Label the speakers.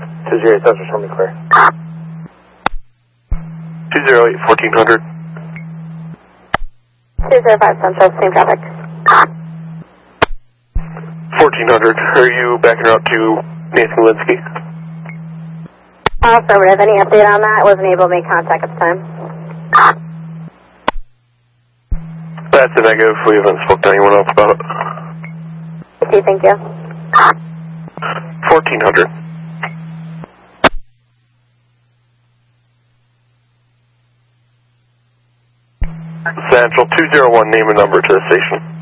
Speaker 1: 208 Central, show me clear.
Speaker 2: 208, 1400.
Speaker 3: 205 Central, same traffic.
Speaker 2: 1400, are you backing out to Nathan Linsky?
Speaker 3: Affirmative. Any update on that? Wasn't able to make contact at the time.
Speaker 2: That's a negative. We haven't spoken to anyone else about it.
Speaker 3: Okay, thank you.
Speaker 2: 1400. Central 201, name and number to the station.